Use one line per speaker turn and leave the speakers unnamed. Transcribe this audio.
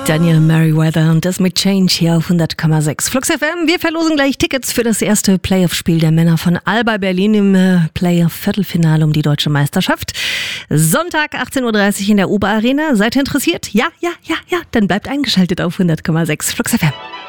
Daniel Merriweather und das mit Change hier auf 100,6 Flux FM. Wir verlosen gleich Tickets für das erste Playoff-Spiel der Männer von Alba Berlin im Playoff-Viertelfinale um die deutsche Meisterschaft. Sonntag 18.30 Uhr in der Uber Arena. Seid ihr interessiert? Ja? Dann bleibt eingeschaltet auf 100,6 Flux FM.